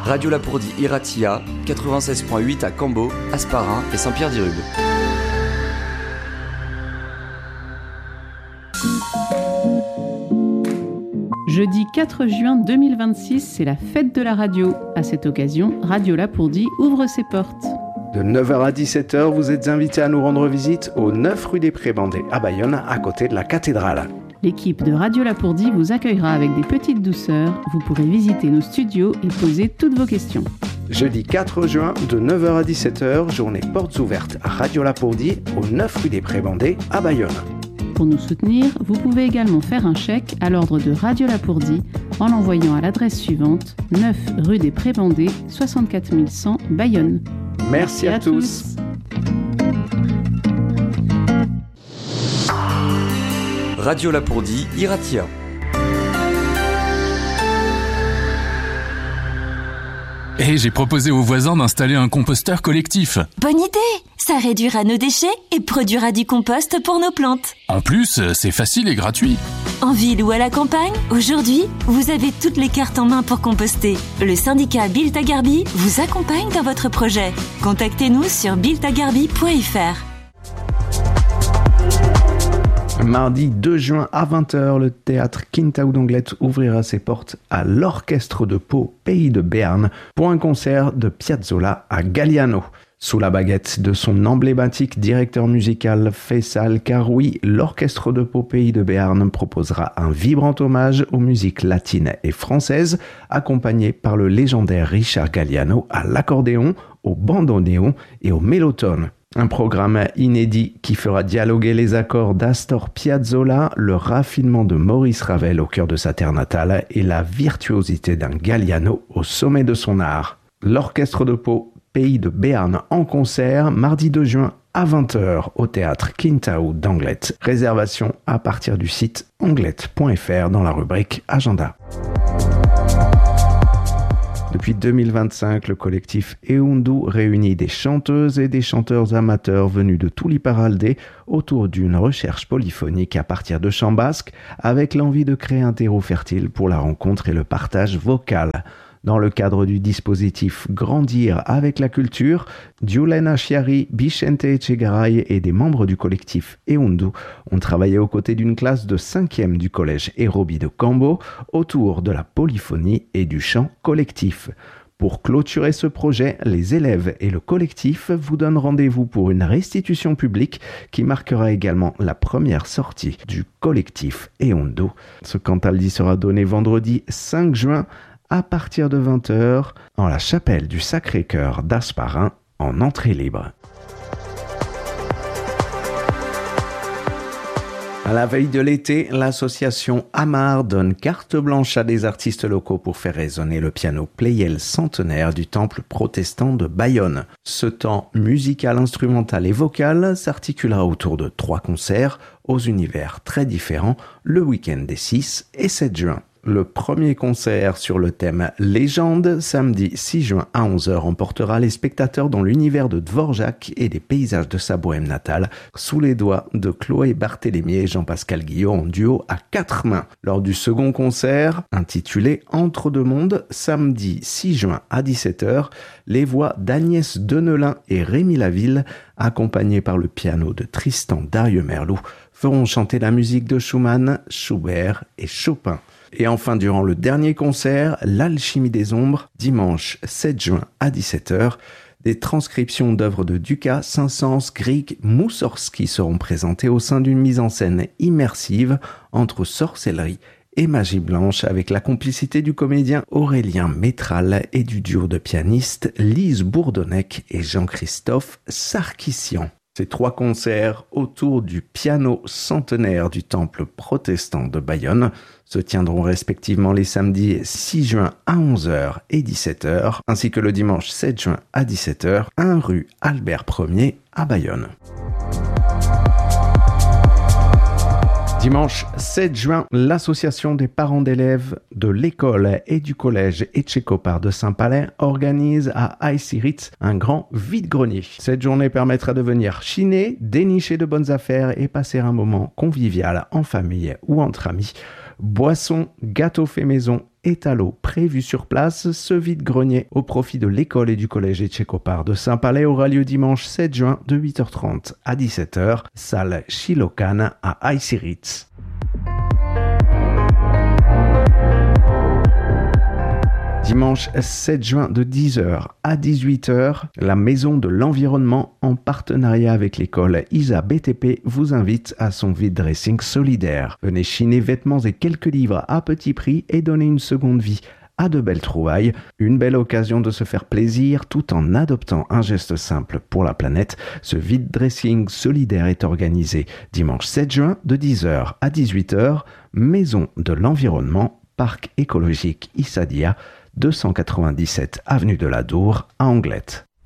Radio Lapourdie Iratia, 96.8 à Cambo, Asparin et Saint-Pierre-d'Irube. Jeudi 4 juin 2026, c'est la fête de la radio. À cette occasion, Radio Lapourdie ouvre ses portes. De 9h à 17h, vous êtes invités à nous rendre visite au 9 rue des Prébandés à Bayonne, à côté de la cathédrale. L'équipe de Radio Lapourdie vous accueillera avec des petites douceurs. Vous pourrez visiter nos studios et poser toutes vos questions. Jeudi 4 juin, de 9h à 17h, journée portes ouvertes à Radio Lapourdie, au 9 rue des Prébandés à Bayonne. Pour nous soutenir, vous pouvez également faire un chèque à l'ordre de Radio Lapourdie en l'envoyant à l'adresse suivante, 9 rue des Prébandés, 64 100 Bayonne. Merci à tous. Radio Lapourdie Iratia. Et j'ai proposé aux voisins d'installer un composteur collectif. Bonne idée! Ça réduira nos déchets et produira du compost pour nos plantes. En plus, c'est facile et gratuit. En ville ou à la campagne, aujourd'hui, vous avez toutes les cartes en main pour composter. Le syndicat Biltagarbi vous accompagne dans votre projet. Contactez-nous sur biltagarbi.fr. Mardi 2 juin à 20h, le théâtre Quintaou d'Anglet ouvrira ses portes à l'Orchestre de Pau, pays de Béarn, pour un concert de Piazzolla à Galliano. Sous la baguette de son emblématique directeur musical Faisal Karoui, l'Orchestre de Pau, pays de Béarn proposera un vibrant hommage aux musiques latines et françaises, accompagné par le légendaire Richard Galliano à l'accordéon, au bandoneon et au mélotone. Un programme inédit qui fera dialoguer les accords d'Astor Piazzolla, le raffinement de Maurice Ravel au cœur de sa terre natale et la virtuosité d'un Galliano au sommet de son art. L'Orchestre de Pau, pays de Béarn en concert, mardi 2 juin à 20h au théâtre Quintaou d'Anglet. Réservation à partir du site anglet.fr dans la rubrique Agenda. Depuis 2025, le collectif Eundu réunit des chanteuses et des chanteurs amateurs venus de tout l'Iparralde autour d'une recherche polyphonique à partir de chants basques avec l'envie de créer un terreau fertile pour la rencontre et le partage vocal. Dans le cadre du dispositif Grandir avec la culture, Diulena Chiari, Bicente Echegaray et des membres du collectif Eundu ont travaillé aux côtés d'une classe de 5e du collège Hérobi de Cambo autour de la polyphonie et du chant collectif. Pour clôturer ce projet, les élèves et le collectif vous donnent rendez-vous pour une restitution publique qui marquera également la première sortie du collectif Eundu. Ce cantaldi sera donné vendredi 5 juin à partir de 20h en la chapelle du Sacré-Cœur d'Asparin en entrée libre. À la veille de l'été, l'association Amar donne carte blanche à des artistes locaux pour faire résonner le piano Pleyel centenaire du temple protestant de Bayonne. Ce temps musical, instrumental et vocal s'articulera autour de 3 concerts aux univers très différents le week-end des 6 et 7 juin. Le premier concert sur le thème Légende, samedi 6 juin à 11h, emportera les spectateurs dans l'univers de Dvorak et des paysages de sa bohème natale, sous les doigts de Chloé Barthélémy et Jean-Pascal Guillot en duo à 4 mains. Lors du second concert, intitulé Entre deux mondes, samedi 6 juin à 17h, les voix d'Agnès Denelin et Rémi Laville, accompagnés par le piano de Tristan Darieux-Merlou, feront chanter la musique de Schumann, Schubert et Chopin. Et enfin, durant le dernier concert, l'Alchimie des ombres, dimanche 7 juin à 17h, des transcriptions d'œuvres de Dukas, Saint-Saëns, Grieg, Moussorgsky seront présentées au sein d'une mise en scène immersive entre sorcellerie et magie blanche avec la complicité du comédien Aurélien Métral et du duo de pianistes Lise Bourdonnec et Jean-Christophe Sarkissian. Ces 3 concerts autour du piano centenaire du temple protestant de Bayonne se tiendront respectivement les samedis 6 juin à 11h et 17h, ainsi que le dimanche 7 juin à 17h, 1 rue Albert Ier à Bayonne. Dimanche 7 juin, l'association des parents d'élèves de l'école et du collège Etchekopar de Saint-Palais organise à Aïssiritz un grand vide-grenier. Cette journée permettra de venir chiner, dénicher de bonnes affaires et passer un moment convivial en famille ou entre amis. Boissons, gâteaux faits maison, étalons prévus sur place, ce vide-grenier au profit de l'école et du collège Etchekopar de Saint-Palais aura lieu dimanche 7 juin de 8h30 à 17h, salle Shilokan à Aïsiritz. Dimanche 7 juin de 10h à 18h, la Maison de l'Environnement, en partenariat avec l'école ISA BTP, vous invite à son vide dressing solidaire. Venez chiner vêtements et quelques livres à petit prix et donner une seconde vie à de belles trouvailles. Une belle occasion de se faire plaisir tout en adoptant un geste simple pour la planète. Ce vide dressing solidaire est organisé dimanche 7 juin de 10h à 18h, Maison de l'Environnement, Parc écologique Issadia, 297 avenue de la Dour à Anglette.